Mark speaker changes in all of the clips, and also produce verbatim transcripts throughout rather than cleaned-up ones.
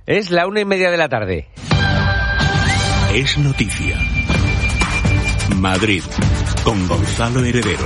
Speaker 1: Es la una y media de la tarde.
Speaker 2: Es noticia. Madrid, con Gonzalo Heredero.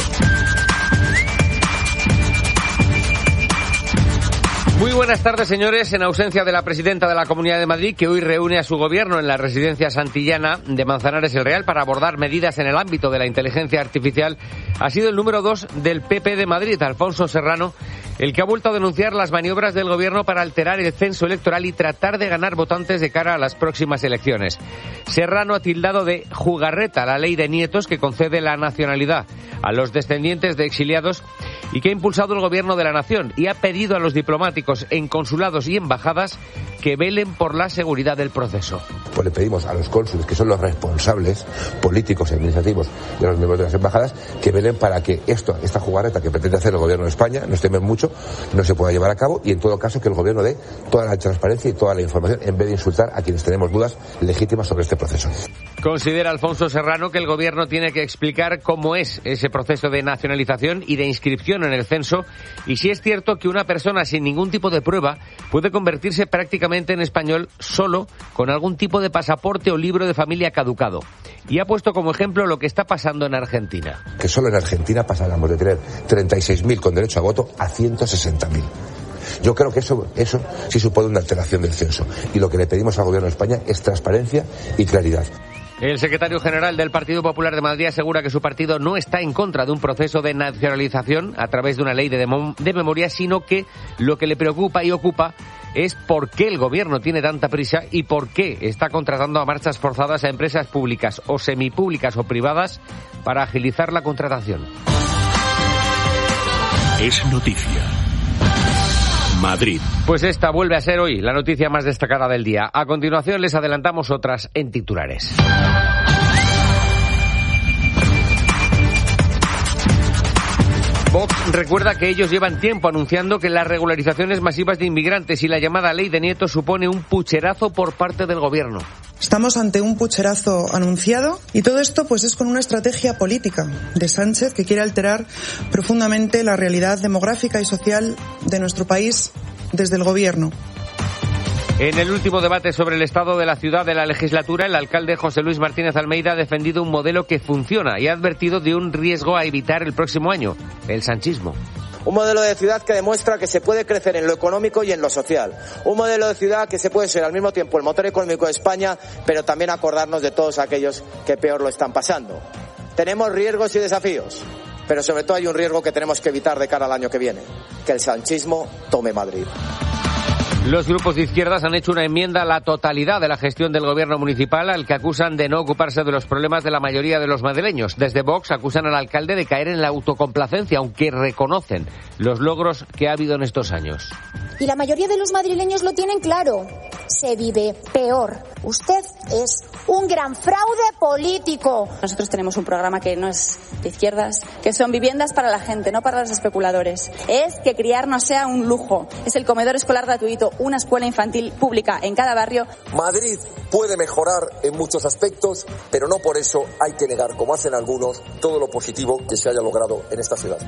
Speaker 1: Muy buenas tardes, señores. En ausencia de la presidenta de la Comunidad de Madrid, que hoy reúne a su gobierno en la residencia santillana de Manzanares el Real para abordar medidas en el ámbito de la inteligencia artificial, ha sido el número dos del P P de Madrid, Alfonso Serrano, el que ha vuelto a denunciar las maniobras del gobierno para alterar el censo electoral y tratar de ganar votantes de cara a las próximas elecciones. Serrano ha tildado de jugarreta la ley de nietos que concede la nacionalidad a los descendientes de exiliados y que ha impulsado el gobierno de la nación, y ha pedido a los diplomáticos en consulados y embajadas que velen por la seguridad del proceso.
Speaker 3: Pues le pedimos a los cónsules, que son los responsables políticos y administrativos de los miembros de las embajadas, que velen para que esto, esta jugarreta que pretende hacer el gobierno de España, nos temen mucho, no se pueda llevar a cabo, y en todo caso que el gobierno dé toda la transparencia y toda la información, en vez de insultar a quienes tenemos dudas legítimas sobre este proceso.
Speaker 1: Considera Alfonso Serrano que el gobierno tiene que explicar cómo es ese proceso de nacionalización y de inscripción en el censo, y si es cierto que una persona sin ningún tipo de prueba puede convertirse prácticamente en español solo con algún tipo de pasaporte o libro de familia caducado. Y ha puesto como ejemplo lo que está pasando en Argentina.
Speaker 3: Que solo en Argentina pasáramos de tener treinta y seis mil con derecho a voto a ciento sesenta mil. Yo creo que eso, eso sí supone una alteración del censo. Y lo que le pedimos al gobierno de España es transparencia y claridad.
Speaker 1: El secretario general del Partido Popular de Madrid asegura que su partido no está en contra de un proceso de nacionalización a través de una ley de, demo, de memoria, sino que lo que le preocupa y ocupa es por qué el gobierno tiene tanta prisa y por qué está contratando a marchas forzadas a empresas públicas o semipúblicas o privadas para agilizar la contratación.
Speaker 2: Es noticia. Madrid.
Speaker 1: Pues esta vuelve a ser hoy la noticia más destacada del día. A continuación les adelantamos otras en titulares. Vox recuerda que ellos llevan tiempo anunciando que las regularizaciones masivas de inmigrantes y la llamada ley de nietos supone un pucherazo por parte del gobierno.
Speaker 4: Estamos ante un pucherazo anunciado y todo esto pues es con una estrategia política de Sánchez que quiere alterar profundamente la realidad demográfica y social de nuestro país desde el gobierno.
Speaker 1: En el último debate sobre el estado de la ciudad de la legislatura, el alcalde José Luis Martínez Almeida ha defendido un modelo que funciona y ha advertido de un riesgo a evitar el próximo año, el sanchismo.
Speaker 5: Un modelo de ciudad que demuestra que se puede crecer en lo económico y en lo social. Un modelo de ciudad que se puede ser al mismo tiempo el motor económico de España, pero también acordarnos de todos aquellos que peor lo están pasando. Tenemos riesgos y desafíos, pero sobre todo hay un riesgo que tenemos que evitar de cara al año que viene, que el sanchismo tome Madrid.
Speaker 1: Los grupos de izquierdas han hecho una enmienda a la totalidad de la gestión del gobierno municipal, al que acusan de no ocuparse de los problemas de la mayoría de los madrileños. Desde Vox acusan al alcalde de caer en la autocomplacencia, aunque reconocen los logros que ha habido en estos años.
Speaker 6: Y la mayoría de los madrileños lo tienen claro. Se vive peor. Usted es un gran fraude político.
Speaker 7: Nosotros tenemos un programa que no es de izquierdas, que son viviendas para la gente, no para los especuladores. Es que criar no sea un lujo. Es el comedor escolar gratuito, una escuela infantil pública en cada barrio.
Speaker 8: Madrid puede mejorar en muchos aspectos, pero no por eso hay que negar, como hacen algunos, todo lo positivo que se haya logrado en esta ciudad.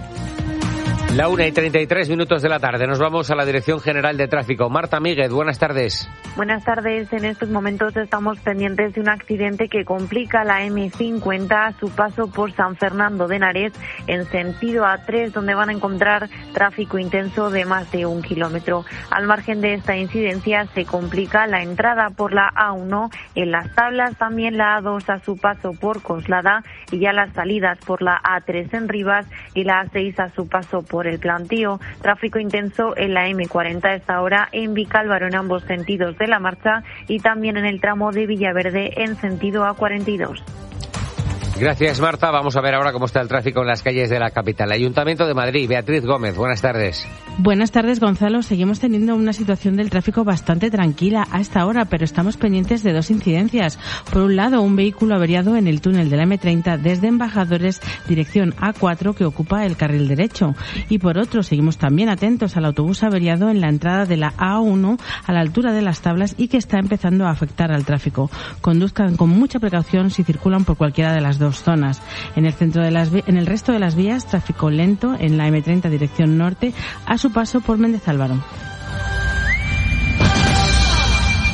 Speaker 1: La una y treinta y tres minutos de la tarde. Nos vamos a la Dirección General de Tráfico. Marta Míguez, buenas tardes.
Speaker 9: Buenas tardes. En estos momentos estamos pendientes de un accidente que complica la eme cincuenta a su paso por San Fernando de Henares en sentido A tres, donde van a encontrar tráfico intenso de más de un kilómetro. Al margen de esta incidencia, se complica la entrada por la A uno en Las Tablas, también la A dos a su paso por Coslada y ya las salidas por la A tres en Rivas y la A seis a su paso por el Plantío. Tráfico intenso en la eme cuarenta a esta hora en Vicálvaro en ambos sentidos de la marcha y también en el tramo de Villaverde en sentido A cuarenta y dos.
Speaker 1: Gracias, Marta. Vamos a ver ahora cómo está el tráfico en las calles de la capital. Ayuntamiento de Madrid, Beatriz Gómez, buenas tardes.
Speaker 10: Buenas tardes, Gonzalo. Seguimos teniendo una situación del tráfico bastante tranquila a esta hora, pero estamos pendientes de dos incidencias. Por un lado, un vehículo averiado en el túnel de la eme treinta desde Embajadores, dirección A cuatro, que ocupa el carril derecho. Y por otro, seguimos también atentos al autobús averiado en la entrada de la A uno a la altura de Las Tablas y que está empezando a afectar al tráfico. Conduzcan con mucha precaución si circulan por cualquiera de las dos zonas. En el centro de las en el resto de las vías, tráfico lento en la eme treinta dirección norte a su paso por Méndez Álvaro.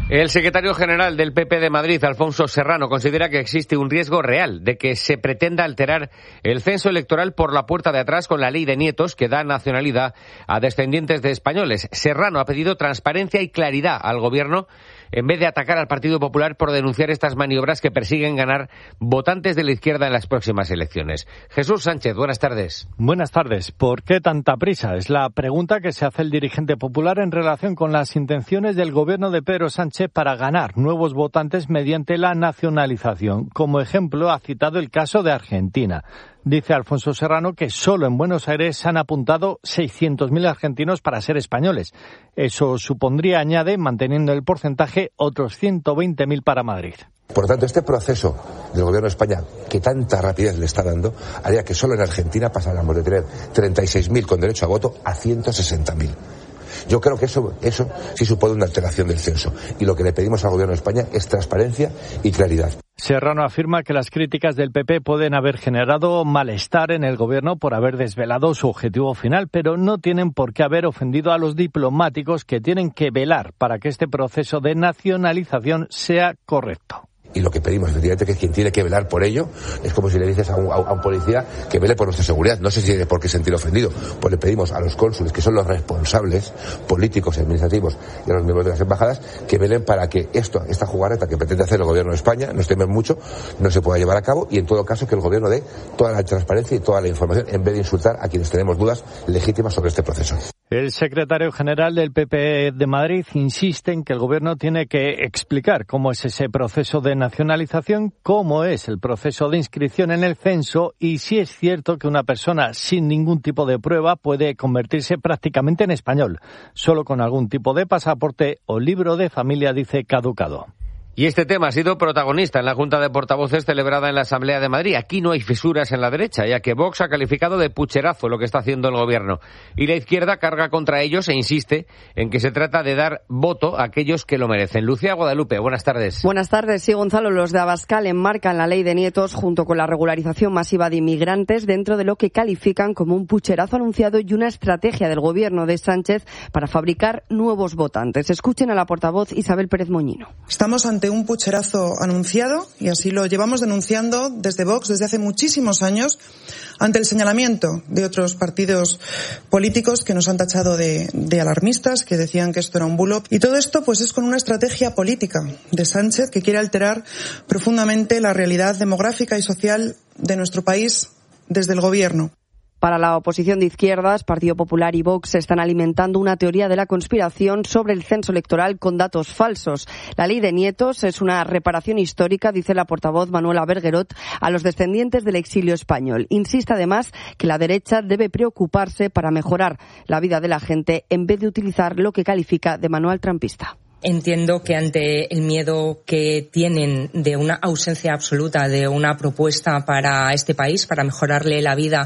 Speaker 1: El secretario general del P P de Madrid, Alfonso Serrano, considera que existe un riesgo real de que se pretenda alterar el censo electoral por la puerta de atrás con la ley de nietos que da nacionalidad a descendientes de españoles. Serrano ha pedido transparencia y claridad al Gobierno en vez de atacar al Partido Popular por denunciar estas maniobras que persiguen ganar votantes de la izquierda en las próximas elecciones. Jesús Sánchez, buenas tardes.
Speaker 11: Buenas tardes. ¿Por qué tanta prisa? Es la pregunta que se hace el dirigente popular en relación con las intenciones del Gobierno de Pedro Sánchez para ganar nuevos votantes mediante la nacionalización. Como ejemplo, ha citado el caso de Argentina. Dice Alfonso Serrano que solo en Buenos Aires se han apuntado seiscientos mil argentinos para ser españoles. Eso supondría, añade, manteniendo el porcentaje, otros ciento veinte mil para Madrid.
Speaker 3: Por lo tanto, este proceso del Gobierno de España, que tanta rapidez le está dando, haría que solo en Argentina pasáramos de tener treinta y seis mil con derecho a voto a ciento sesenta mil. Yo creo que eso, eso sí supone una alteración del censo. Y lo que le pedimos al Gobierno de España es transparencia y claridad.
Speaker 11: Serrano afirma que las críticas del P P pueden haber generado malestar en el Gobierno por haber desvelado su objetivo final, pero no tienen por qué haber ofendido a los diplomáticos que tienen que velar para que este proceso de nacionalización sea correcto.
Speaker 3: Y lo que pedimos, efectivamente, que quien tiene que velar por ello es como si le dices a un, a un policía que vele por nuestra seguridad. No sé si tiene por qué sentir ofendido. Pues le pedimos a los cónsules, que son los responsables políticos y administrativos, y a los miembros de las embajadas, que velen para que esto, esta jugarreta que pretende hacer el Gobierno de España, nos temen mucho, no se pueda llevar a cabo, y en todo caso que el Gobierno dé toda la transparencia y toda la información, en vez de insultar a quienes tenemos dudas legítimas sobre este proceso.
Speaker 11: El secretario general del P P de Madrid insiste en que el Gobierno tiene que explicar cómo es ese proceso de nacionalización, cómo es el proceso de inscripción en el censo y si es cierto que una persona sin ningún tipo de prueba puede convertirse prácticamente en español, solo con algún tipo de pasaporte o libro de familia, dice, caducado.
Speaker 1: Y este tema ha sido protagonista en la Junta de Portavoces celebrada en la Asamblea de Madrid. Aquí no hay fisuras en la derecha, ya que Vox ha calificado de pucherazo lo que está haciendo el Gobierno. Y la izquierda carga contra ellos e insiste en que se trata de dar voto a aquellos que lo merecen. Lucía Guadalupe, buenas tardes.
Speaker 12: Buenas tardes. Sí, Gonzalo, los de Abascal enmarcan la ley de nietos junto con la regularización masiva de inmigrantes dentro de lo que califican como un pucherazo anunciado y una estrategia del Gobierno de Sánchez para fabricar nuevos votantes. Escuchen a la portavoz Isabel Pérez Moñino.
Speaker 4: Estamos ante un pucherazo anunciado, y así lo llevamos denunciando desde Vox desde hace muchísimos años, ante el señalamiento de otros partidos políticos que nos han tachado de, de alarmistas, que decían que esto era un bulo. Y todo esto pues es con una estrategia política de Sánchez que quiere alterar profundamente la realidad demográfica y social de nuestro país desde el Gobierno.
Speaker 12: Para la oposición de izquierdas, Partido Popular y Vox están alimentando una teoría de la conspiración sobre el censo electoral con datos falsos. La ley de nietos es una reparación histórica, dice la portavoz Manuela Bergerot, a los descendientes del exilio español. Insiste además que la derecha debe preocuparse para mejorar la vida de la gente en vez de utilizar lo que califica de manual trampista.
Speaker 13: Entiendo que ante el miedo que tienen de una ausencia absoluta de una propuesta para este país, para mejorarle la vida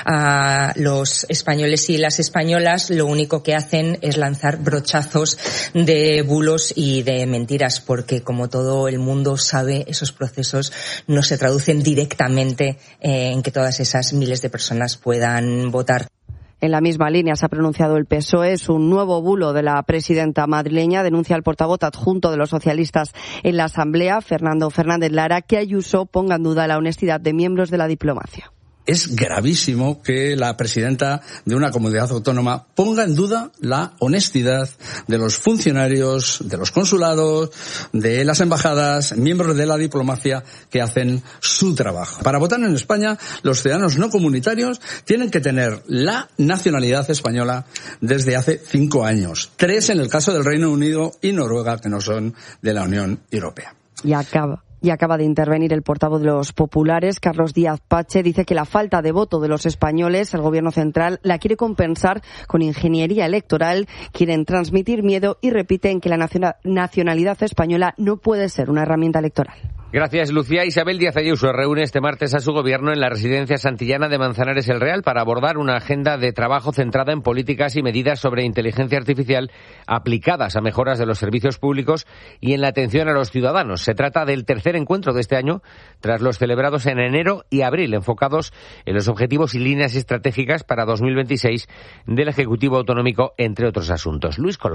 Speaker 13: a los españoles y las españolas, lo único que hacen es lanzar brochazos de bulos y de mentiras, porque como todo el mundo sabe, esos procesos no se traducen directamente en que todas esas miles de personas puedan votar.
Speaker 12: En la misma línea se ha pronunciado el P S O E. Es un nuevo bulo de la presidenta madrileña, denuncia el portavoz adjunto de los socialistas en la Asamblea, Fernando Fernández Lara, que Ayuso ponga en duda la honestidad de miembros de la diplomacia.
Speaker 14: Es gravísimo que la presidenta de una comunidad autónoma ponga en duda la honestidad de los funcionarios, de los consulados, de las embajadas, miembros de la diplomacia que hacen su trabajo. Para votar en España, los ciudadanos no comunitarios tienen que tener la nacionalidad española desde hace cinco años. Tres en el caso del Reino Unido y Noruega, que no son de la Unión Europea.
Speaker 12: Y acaba. Y acaba de intervenir el portavoz de los populares, Carlos Díaz Pache. Dice que la falta de voto de los españoles, el Gobierno central, la quiere compensar con ingeniería electoral. Quieren transmitir miedo y repiten que la nacionalidad española no puede ser una herramienta electoral.
Speaker 1: Gracias, Lucía. Isabel Díaz Ayuso reúne este martes a su gobierno en la residencia santillana de Manzanares el Real para abordar una agenda de trabajo centrada en políticas y medidas sobre inteligencia artificial aplicadas a mejoras de los servicios públicos y en la atención a los ciudadanos. Se trata del tercer encuentro de este año, tras los celebrados en enero y abril, enfocados en los objetivos y líneas estratégicas para dos mil veintiséis del Ejecutivo Autonómico, entre otros asuntos. Luis Colom.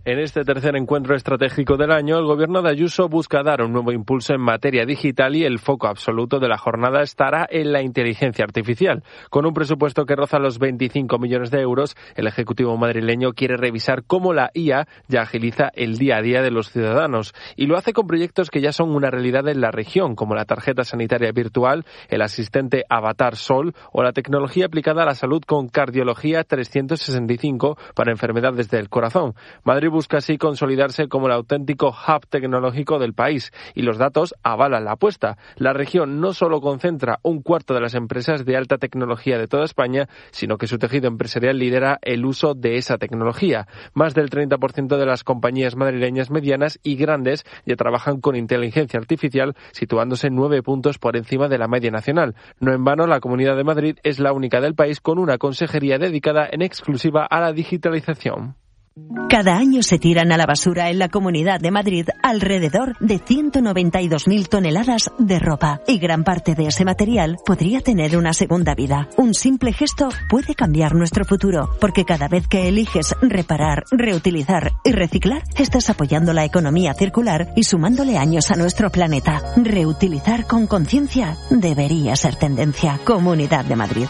Speaker 15: En este tercer encuentro estratégico del año, el gobierno de Ayuso busca dar un nuevo impulso en materia digital y el foco absoluto de la jornada estará en la inteligencia artificial. Con un presupuesto que roza los veinticinco millones de euros, el Ejecutivo madrileño quiere revisar cómo la I A ya agiliza el día a día de los ciudadanos y lo hace con proyectos que ya son una realidad en la región, como la tarjeta sanitaria virtual, el asistente Avatar Sol o la tecnología aplicada a la salud con cardiología trescientos sesenta y cinco para enfermedades del corazón. Madrid busca así consolidarse como el auténtico hub tecnológico del país y los datos avalan la apuesta. La región no solo concentra un cuarto de las empresas de alta tecnología de toda España, sino que su tejido empresarial lidera el uso de esa tecnología. Más del treinta por ciento de las compañías madrileñas medianas y grandes ya trabajan con inteligencia artificial, situándose nueve puntos por encima de la media nacional. No en vano, la Comunidad de Madrid es la única del país con una consejería dedicada en exclusiva a la digitalización.
Speaker 16: Cada año se tiran a la basura en la Comunidad de Madrid alrededor de ciento noventa y dos mil toneladas de ropa y gran parte de ese material podría tener una segunda vida. Un simple gesto puede cambiar nuestro futuro, porque cada vez que eliges reparar, reutilizar y reciclar, estás apoyando la economía circular y sumándole años a nuestro planeta. Reutilizar con conciencia debería ser tendencia. Comunidad de Madrid.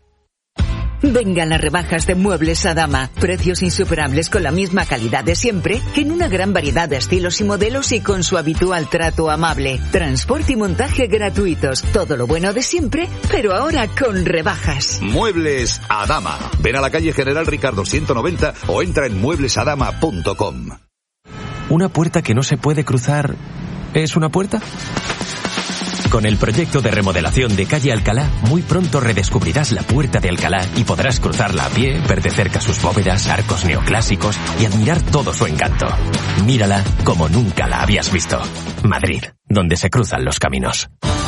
Speaker 17: Vengan las rebajas de Muebles Adama. Precios insuperables con la misma calidad de siempre, en una gran variedad de estilos y modelos y con su habitual trato amable. Transporte y montaje gratuitos. Todo lo bueno de siempre, pero ahora con rebajas.
Speaker 18: Muebles Adama. Ven a la calle General Ricardo ciento noventa o entra en muebles adama punto com.
Speaker 19: ¿Una puerta que no se puede cruzar es una puerta? Con el proyecto de remodelación de calle Alcalá, muy pronto redescubrirás la Puerta de Alcalá y podrás cruzarla a pie, ver de cerca sus bóvedas, arcos neoclásicos y admirar todo su encanto. Mírala como nunca la habías visto. Madrid, donde se cruzan los caminos.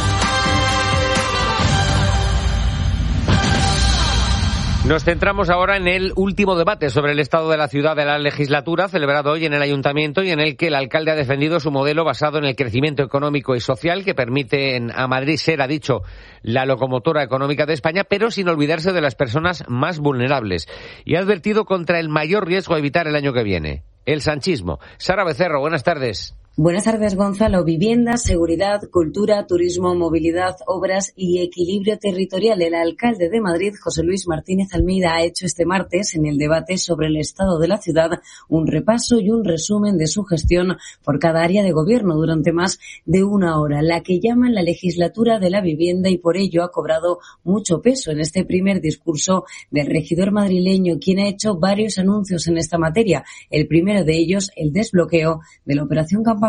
Speaker 1: Nos centramos ahora en el último debate sobre el estado de la ciudad de la legislatura, celebrado hoy en el Ayuntamiento y en el que el alcalde ha defendido su modelo basado en el crecimiento económico y social que permite a Madrid ser, ha dicho, la locomotora económica de España, pero sin olvidarse de las personas más vulnerables. Y ha advertido contra el mayor riesgo a evitar el año que viene, el sanchismo. Sara Becerro, buenas tardes.
Speaker 20: Buenas tardes, Gonzalo. Vivienda, seguridad, cultura, turismo, movilidad, obras y equilibrio territorial. El alcalde de Madrid, José Luis Martínez Almeida, ha hecho este martes, en el debate sobre el estado de la ciudad, un repaso y un resumen de su gestión por cada área de gobierno durante más de una hora, la que llaman la legislatura de la vivienda, y por ello ha cobrado mucho peso en este primer discurso del regidor madrileño, quien ha hecho varios anuncios en esta materia. El primero de ellos, el desbloqueo de la operación Campamento.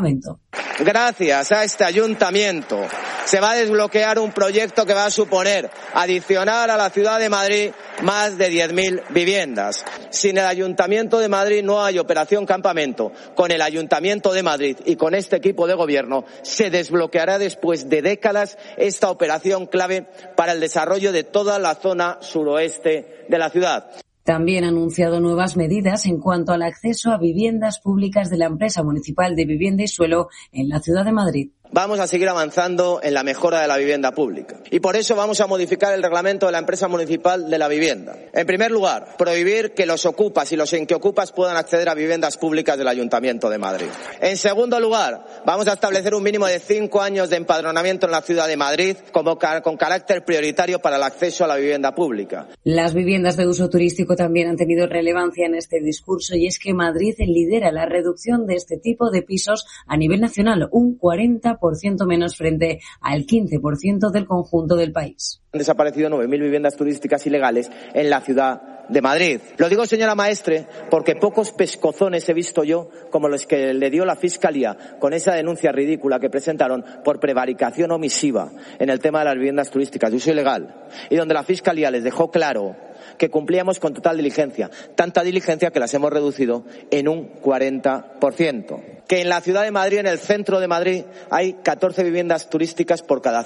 Speaker 5: Gracias a este ayuntamiento se va a desbloquear un proyecto que va a suponer adicionar a la ciudad de Madrid más de diez mil viviendas. Sin el Ayuntamiento de Madrid no hay operación Campamento. Con el Ayuntamiento de Madrid y con este equipo de gobierno se desbloqueará después de décadas esta operación clave para el desarrollo de toda la zona suroeste de la ciudad.
Speaker 20: También ha anunciado nuevas medidas en cuanto al acceso a viviendas públicas de la empresa municipal de vivienda y suelo en la ciudad de Madrid.
Speaker 5: Vamos a seguir avanzando en la mejora de la vivienda pública y por eso vamos a modificar el reglamento de la empresa municipal de la vivienda. En primer lugar, prohibir que los ocupas y los inquiocupas puedan acceder a viviendas públicas del Ayuntamiento de Madrid. En segundo lugar, vamos a establecer un mínimo de cinco años de empadronamiento en la ciudad de Madrid como con carácter prioritario para el acceso a la vivienda pública.
Speaker 20: Las viviendas de uso turístico también han tenido relevancia en este discurso, y es que Madrid lidera la reducción de este tipo de pisos a nivel nacional, un cuarenta por ciento menos frente al quince por ciento del conjunto del país.
Speaker 5: Han desaparecido nueve mil viviendas turísticas ilegales en la ciudad de Madrid. Lo digo, señora maestre, porque pocos pescozones he visto yo como los que le dio la Fiscalía con esa denuncia ridícula que presentaron por prevaricación omisiva en el tema de las viviendas turísticas de uso ilegal, y donde la Fiscalía les dejó claro que cumplíamos con total diligencia, tanta diligencia que las hemos reducido en un cuarenta por ciento. Que en la ciudad de Madrid, en el centro de Madrid, hay catorce viviendas turísticas por cada cien.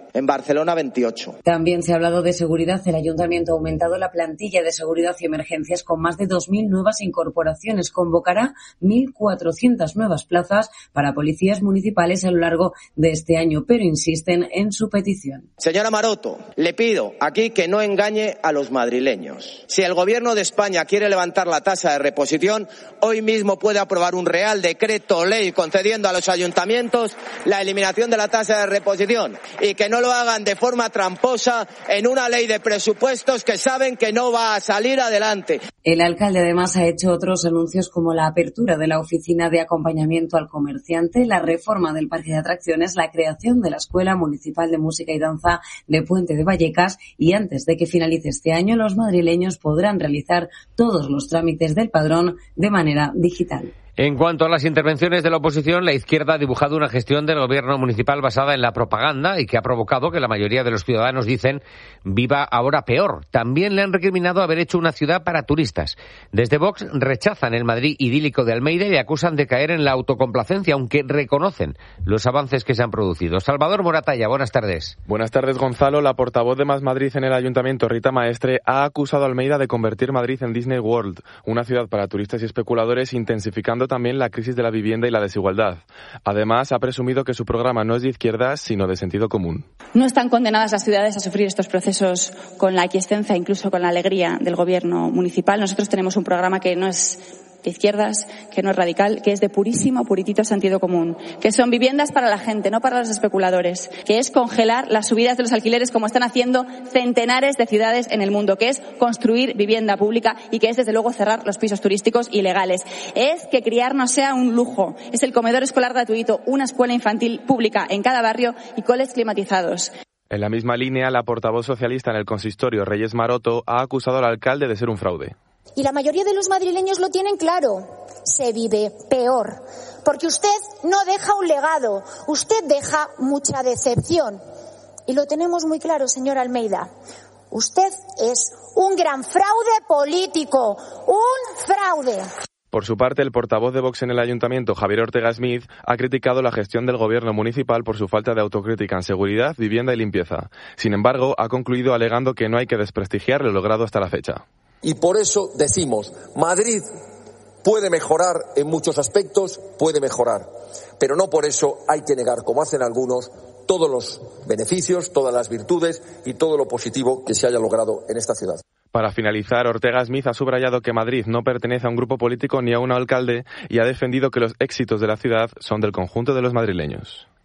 Speaker 5: en Barcelona veintiocho.
Speaker 20: También se ha hablado de seguridad. El Ayuntamiento ha aumentado la plantilla de seguridad y emergencias con más de dos mil nuevas incorporaciones. Convocará mil cuatrocientas nuevas plazas para policías municipales a lo largo de este año, pero insisten en su petición.
Speaker 5: Señora Maroto, le pido aquí que no engañe a los madrileños. Si el Gobierno de España quiere levantar la tasa de reposición, hoy mismo puede aprobar un real decreto ley concediendo a los ayuntamientos la eliminación de la tasa de reposición y que no lo hagan de forma tramposa en una ley de presupuestos que saben que no va a salir adelante.
Speaker 20: El alcalde además ha hecho otros anuncios como la apertura de la oficina de acompañamiento al comerciante, la reforma del parque de atracciones, la creación de la Escuela Municipal de Música y Danza de Puente de Vallecas y antes de que finalice este año los madrileños podrán realizar todos los trámites del padrón de manera digital.
Speaker 1: En cuanto a las intervenciones de la oposición, la izquierda ha dibujado una gestión del gobierno municipal basada en la propaganda y que ha provocado que la mayoría de los ciudadanos dicen viva ahora peor. También le han recriminado haber hecho una ciudad para turistas. Desde Vox rechazan el Madrid idílico de Almeida y le acusan de caer en la autocomplacencia, aunque reconocen los avances que se han producido. Salvador Moratalla, buenas tardes.
Speaker 21: Buenas tardes, Gonzalo. La portavoz de Más Madrid en el Ayuntamiento, Rita Maestre, ha acusado a Almeida de convertir Madrid en Disney World, una ciudad para turistas y especuladores, intensificando también la crisis de la vivienda y la desigualdad. Además, ha presumido que su programa no es de izquierdas, sino de sentido común.
Speaker 7: No están condenadas las ciudades a sufrir estos procesos con la aquiescencia, incluso con la alegría del gobierno municipal. Nosotros tenemos un programa que no es de izquierdas, que no es radical, que es de purísimo, puritito sentido común, que son viviendas para la gente, no para los especuladores, que es congelar las subidas de los alquileres como están haciendo centenares de ciudades en el mundo, que es construir vivienda pública y que es desde luego cerrar los pisos turísticos ilegales. Es que criar no sea un lujo, es el comedor escolar gratuito, una escuela infantil pública en cada barrio y coles climatizados.
Speaker 21: En la misma línea, la portavoz socialista en el consistorio, Reyes Maroto, ha acusado al alcalde de ser un fraude.
Speaker 6: Y la mayoría de los madrileños lo tienen claro. Se vive peor. Porque usted no deja un legado. Usted deja mucha decepción. Y lo tenemos muy claro, señor Almeida. Usted es un gran fraude político. ¡Un fraude!
Speaker 21: Por su parte, el portavoz de Vox en el Ayuntamiento, Javier Ortega Smith, ha criticado la gestión del gobierno municipal por su falta de autocrítica en seguridad, vivienda y limpieza. Sin embargo, ha concluido alegando que no hay que desprestigiar lo logrado hasta la fecha.
Speaker 8: Y por eso decimos, Madrid puede mejorar en muchos aspectos, puede mejorar, pero no por eso hay que negar, como hacen algunos, todos los beneficios, todas las virtudes y todo lo positivo que se haya logrado en esta ciudad.
Speaker 21: Para finalizar, Ortega Smith ha subrayado que Madrid no pertenece a un grupo político ni a un alcalde y ha defendido que los éxitos de la ciudad son del conjunto de los madrileños.